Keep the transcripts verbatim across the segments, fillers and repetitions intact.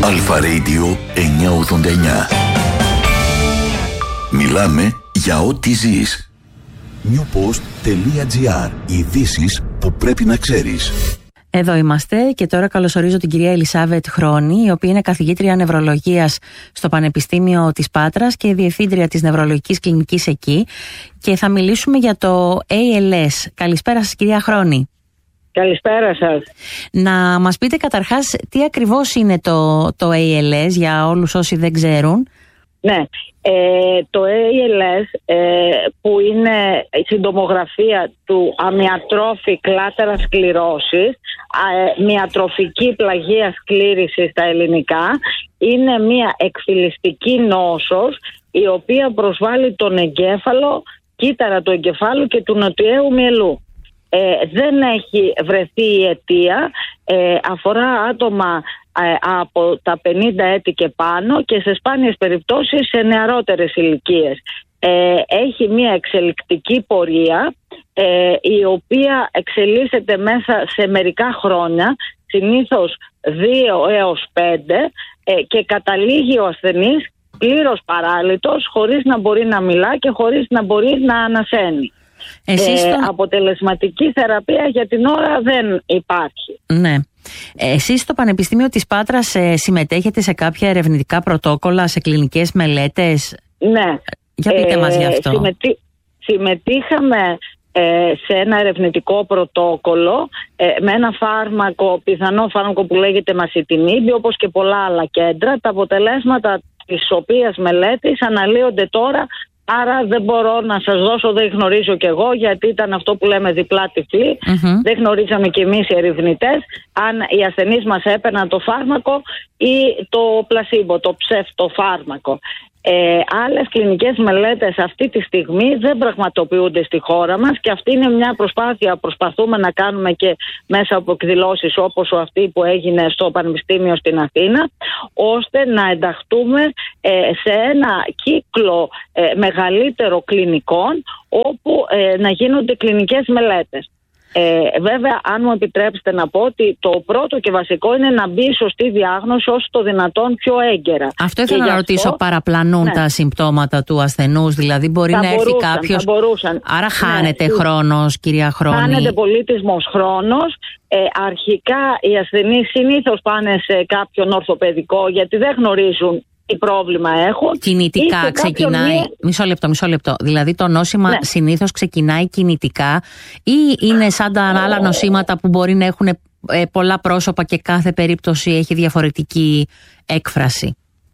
Αλφα Radio εννιακόσια ογδόντα εννιά. Μιλάμε για ό,τι ζεις. newpost.gr. Ειδήσεις που πρέπει να ξέρεις. Εδώ είμαστε και τώρα καλωσορίζω την κυρία Ελισάβετ Χρόνη, η οποία είναι καθηγήτρια νευρολογίας στο Πανεπιστήμιο της Πάτρας και διευθύντρια της νευρολογικής κλινικής εκεί, και θα μιλήσουμε για το έι ελ ες. Καλησπέρα σας, κυρία Χρόνη. Καλησπέρα σας. Να μας πείτε καταρχάς τι ακριβώς είναι το, το έι ελ ες για όλους όσοι δεν ξέρουν. Ναι, ε, το έι ελ ες ε, που είναι η συντομογραφία του Amyotrophic Lateral Sclerosis, ε, μυατροφική πλαγία σκλήρηση στα ελληνικά, είναι μια εκφυλιστική νόσος η οποία προσβάλλει τον εγκέφαλο, κύτταρα του εγκεφάλου και του νοτιαίου μυελού. Ε, δεν έχει βρεθεί η αιτία, ε, αφορά άτομα ε, από τα πενήντα έτη και πάνω και σε σπάνιες περιπτώσεις σε νεαρότερες ηλικίες. Ε, έχει μια εξελικτική πορεία ε, η οποία εξελίσσεται μέσα σε μερικά χρόνια, συνήθως δύο έως πέντε, ε, και καταλήγει ο ασθενής πλήρως παράλυτος, χωρίς να μπορεί να μιλά και χωρίς να μπορεί να ανασένει. Εσείς ε, το... Αποτελεσματική θεραπεία για την ώρα δεν υπάρχει. Ναι. Εσείς στο Πανεπιστήμιο της Πάτρας ε, συμμετέχετε σε κάποια ερευνητικά πρωτόκολλα, σε κλινικές μελέτες? Ναι. Για πείτε ε, μας γι' αυτό. Συμμετεί, συμμετείχαμε ε, σε ένα ερευνητικό πρωτόκολλο ε, με ένα φάρμακο, πιθανό φάρμακο που λέγεται μασιτινίμπι, όπως και πολλά άλλα κέντρα. Τα αποτελέσματα της οποίας μελέτης αναλύονται τώρα. Άρα δεν μπορώ να σας δώσω, δεν γνωρίζω κι εγώ, γιατί ήταν αυτό που λέμε διπλά τυφλή. Mm-hmm. Δεν γνωρίζαμε κι εμείς οι ερευνητές αν οι ασθενείς μας έπαιρναν το φάρμακο ή το πλασίμπο, το ψευτοφάρμακο. Ε, άλλες κλινικές μελέτες αυτή τη στιγμή δεν πραγματοποιούνται στη χώρα μας και αυτή είναι μια προσπάθεια που προσπαθούμε να κάνουμε και μέσα από εκδηλώσεις όπως αυτή που έγινε στο Πανεπιστήμιο στην Αθήνα, ώστε να ενταχτούμε ε, σε ένα κύκλο ε, μεγαλύτερο κλινικών όπου ε, να γίνονται κλινικές μελέτες. Ε, βέβαια, αν μου επιτρέψετε να πω ότι το πρώτο και βασικό είναι να μπει η σωστή διάγνωση όσο το δυνατόν πιο έγκαιρα. Αυτό ήθελα να ρωτήσω, αυτό... παραπλανούν ναι. τα συμπτώματα του ασθενούς, δηλαδή μπορεί θα να μπορούσαν, έρθει κάποιος... Θα μπορούσαν. Άρα χάνεται ναι. χρόνος, κυρία Χρόνη. Χάνεται πολύτιμος χρόνος. Ε, αρχικά οι ασθενείς συνήθως πάνε σε κάποιον ορθοπαιδικό γιατί δεν γνωρίζουν τι πρόβλημα έχουν. Κινητικά ξεκινάει. Μία... Μισό λεπτό, μισό λεπτό. Δηλαδή το νόσημα ναι. συνήθως ξεκινάει κινητικά ή είναι σαν τα άλλα νοσήματα που μπορεί να έχουν ε, πολλά πρόσωπα και κάθε περίπτωση έχει διαφορετική έκφραση?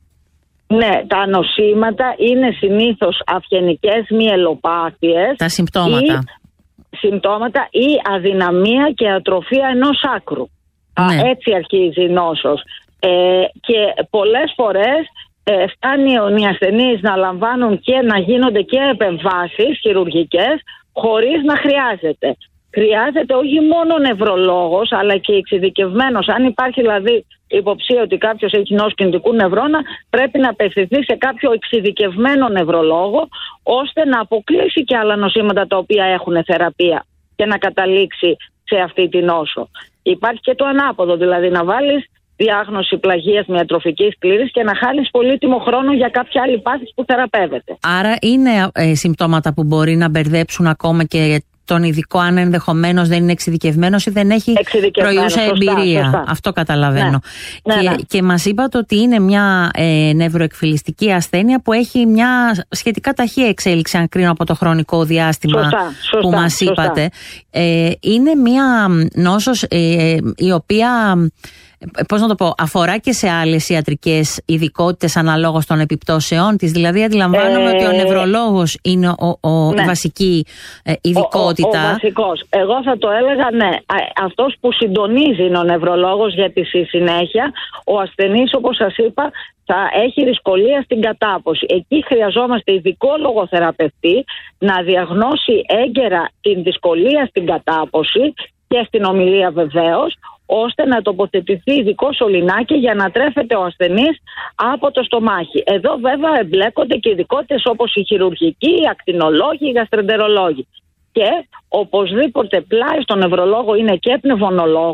Ναι, τα νοσήματα είναι συνήθως αυγενικές μυελοπάθειες. Τα συμπτώματα. Ή, συμπτώματα ή αδυναμία και ατροφία ενός άκρου. Ναι. Α, έτσι αρχίζει η νόσος. Ε, και πολλές φορές ε, φτάνει οι ασθενείς να λαμβάνουν και να γίνονται και επεμβάσεις χειρουργικές χωρίς να χρειάζεται. Χρειάζεται όχι μόνο νευρολόγος αλλά και εξειδικευμένος. Αν υπάρχει δηλαδή υποψία ότι κάποιος έχει νόσο κινητικού νευρώνα, πρέπει να απευθυνθεί σε κάποιο εξειδικευμένο νευρολόγο ώστε να αποκλείσει και άλλα νοσήματα τα οποία έχουν θεραπεία και να καταλήξει σε αυτή τη νόσο. Υπάρχει και το ανάποδο, δηλαδή να βάλεις διάγνωση πλαγίας μυατροφικής σκλήρης και να χάνεις πολύτιμο χρόνο για κάποια άλλη πάθηση που θεραπεύεται. Άρα είναι ε, συμπτώματα που μπορεί να μπερδέψουν ακόμα και τον ειδικό, αν ενδεχομένως δεν είναι εξειδικευμένος ή δεν έχει προϊούσα εμπειρία. Σωστά. Αυτό καταλαβαίνω. Ναι. Και, ναι, ναι. και μας είπατε ότι είναι μια ε, νευροεκφυλιστική ασθένεια που έχει μια σχετικά ταχεία εξέλιξη, αν κρίνω από το χρονικό διάστημα σωστά, σωστά, που μας σωστά. είπατε. Ε, είναι μια νόσος ε, η οποία... πώς να το πω, αφορά και σε άλλες ιατρικές ειδικότητες αναλόγως των επιπτώσεων της? Δηλαδή αντιλαμβάνομαι ε, ότι ο νευρολόγος είναι ο, ο, ναι. η βασική ε, ειδικότητα. Ο, ο, ο βασικός. Εγώ θα το έλεγα ναι. Αυτός που συντονίζει είναι ο νευρολόγος, γιατί στη συνέχεια ο ασθενής, όπως σας είπα, θα έχει δυσκολία στην κατάποση. Εκεί χρειαζόμαστε ειδικό λογοθεραπευτή να διαγνώσει έγκαιρα την δυσκολία στην κατάποση και στην ομιλία βεβαίως, ώστε να τοποθετηθεί ειδικό σωληνάκι για να τρέφεται ο ασθενής από το στομάχι. Εδώ βέβαια εμπλέκονται και ειδικότητες όπως οι χειρουργικοί, οι ακτινολόγοι, οι γαστρεντερολόγοι. Και οπωσδήποτε πλάι στον νευρολόγο είναι και πνευμονολόγος,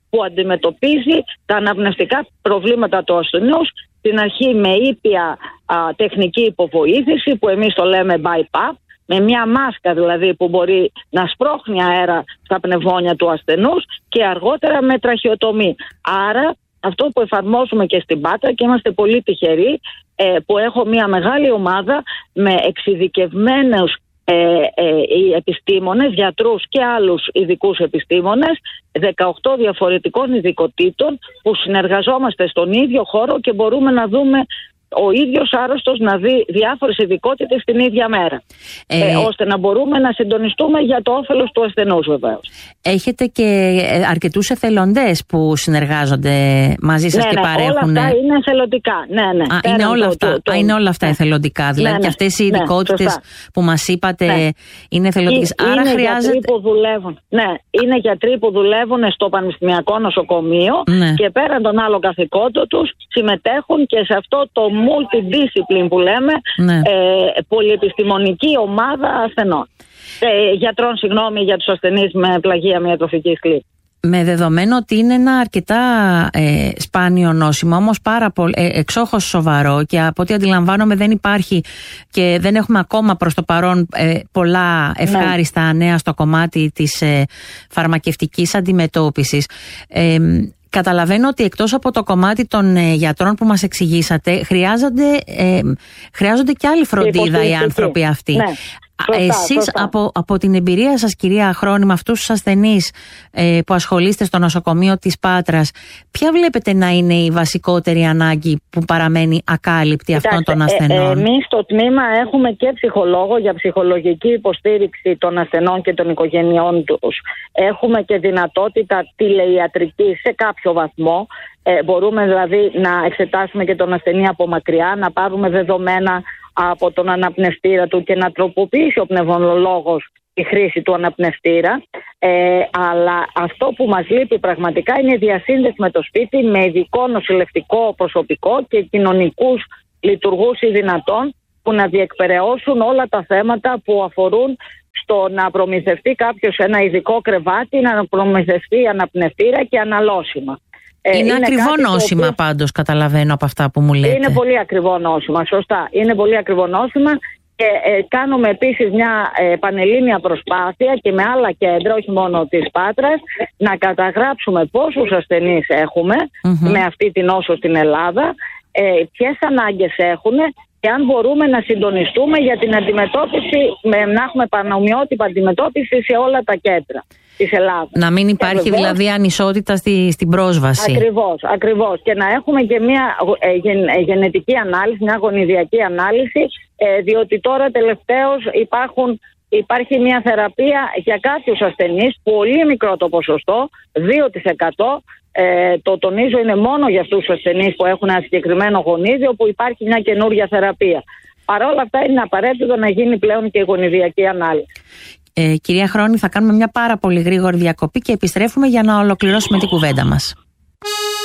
που αντιμετωπίζει τα αναπνευστικά προβλήματα του ασθενούς, στην αρχή με ήπια α, τεχνική υποβοήθηση που εμείς το λέμε μπάι-παπ, με μια μάσκα δηλαδή που μπορεί να σπρώχνει αέρα στα πνευμόνια του ασθενούς, και αργότερα με τραχεοτομή. Άρα αυτό που εφαρμόζουμε και στην Πάτρα, και είμαστε πολύ τυχεροί ε, που έχω μια μεγάλη ομάδα με εξειδικευμένους ε, ε, επιστήμονες, γιατρούς και άλλους ειδικούς επιστήμονες, δεκαοκτώ διαφορετικών ειδικοτήτων που συνεργαζόμαστε στον ίδιο χώρο και μπορούμε να δούμε ο ίδιος άρρωστος να δει διάφορες ειδικότητες την ίδια μέρα, ε, ε, ώστε να μπορούμε να συντονιστούμε για το όφελος του ασθενούς βεβαίως. Έχετε και αρκετούς εθελοντές που συνεργάζονται μαζί σας, ναι, και ναι, παρέχουν. Όλα αυτά είναι εθελοντικά. Ναι, ναι. Α, είναι, όλα το, αυτά, το, το, α, είναι όλα αυτά ναι. εθελοντικά. Δηλαδή, ναι, ναι, και αυτές οι ειδικότητες ναι, που μας είπατε ναι. είναι εθελοντικές. Είναι, Άρα είναι χρειάζεται. Γιατροί που δουλεύουν, ναι, είναι γιατροί που δουλεύουν στο Πανεπιστημιακό Νοσοκομείο, ναι. και πέραν των άλλων καθηκόντων τους συμμετέχουν και σε αυτό το multidiscipline που λέμε, ναι. ε, πολυεπιστημονική ομάδα ασθενών. Ε, γιατρών, συγγνώμη, για τους ασθενείς με πλαγία μυατροφικής κλίμακας. Με δεδομένο ότι είναι ένα αρκετά ε, σπάνιο νόσημα, όμως πάρα πολύ, ε, εξόχως σοβαρό, και από ό,τι αντιλαμβάνομαι δεν υπάρχει και δεν έχουμε ακόμα προς το παρόν ε, πολλά ευχάριστα ναι. νέα στο κομμάτι της ε, φαρμακευτικής αντιμετώπισης. Ε, Καταλαβαίνω ότι εκτός από το κομμάτι των ε, γιατρών που μας εξηγήσατε, χρειάζονται, ε, χρειάζονται και άλλη φροντίδα οι άνθρωποι αυτοί. Ναι. Σωστά, Εσείς σωστά. Από, από την εμπειρία σας, κυρία Χρόνη, με αυτούς τους ασθενείς ε, που ασχολείστε στο νοσοκομείο της Πάτρας, ποια βλέπετε να είναι η βασικότερη ανάγκη που παραμένει ακάλυπτη αυτών των ασθενών? Ε, εμείς στο τμήμα έχουμε και ψυχολόγο για ψυχολογική υποστήριξη των ασθενών και των οικογενειών τους. Έχουμε και δυνατότητα τηλεϊατρική σε κάποιο βαθμό. Ε, μπορούμε δηλαδή να εξετάσουμε και τον ασθενή από μακριά, να πάρουμε δεδομένα από τον αναπνευστήρα του και να τροποποιήσει ο πνευμονολόγος τη χρήση του αναπνευστήρα. Ε, αλλά αυτό που μας λείπει πραγματικά είναι η διασύνδεση με το σπίτι, με ειδικό νοσηλευτικό προσωπικό και κοινωνικούς λειτουργούς ή δυνατόν που να διεκπεραιώσουν όλα τα θέματα που αφορούν στο να προμηθευτεί κάποιος ένα ειδικό κρεβάτι, να προμηθευτεί αναπνευστήρα και αναλώσιμα. Είναι, είναι ακριβό νόσημα οποίο... πάντως, καταλαβαίνω από αυτά που μου λέτε. Είναι πολύ ακριβό νόσημα, σωστά. Είναι πολύ ακριβό νόσημα και ε, κάνουμε επίσης μια ε, πανελλήνια προσπάθεια και με άλλα κέντρα, όχι μόνο της Πάτρας, να καταγράψουμε πόσους ασθενείς έχουμε mm-hmm. με αυτή την νόσο στην Ελλάδα, ε, ποιες ανάγκες έχουν και αν μπορούμε να συντονιστούμε για την αντιμετώπιση, με, να έχουμε πανομοιότυπα αντιμετώπιση σε όλα τα κέντρα της Ελλάδας. Να μην υπάρχει βεβαίως, δηλαδή ανισότητα στη, στην πρόσβαση. Ακριβώς, ακριβώς. Και να έχουμε και μια ε, γεν, ε, γενετική ανάλυση, μια γονιδιακή ανάλυση, ε, διότι τώρα τελευταίως υπάρχουν, υπάρχει μια θεραπεία για κάποιους ασθενείς, πολύ μικρό το ποσοστό, δύο τοις εκατό. Ε, το τονίζω, είναι μόνο για αυτούς τους ασθενείς που έχουν ένα συγκεκριμένο γονίδιο που υπάρχει μια καινούργια θεραπεία. Παρ' όλα αυτά είναι απαραίτητο να γίνει πλέον και η γονιδιακή ανάλυση. Ε, κυρία Χρόνη, θα κάνουμε μια πάρα πολύ γρήγορη διακοπή και επιστρέφουμε για να ολοκληρώσουμε την κουβέντα μας.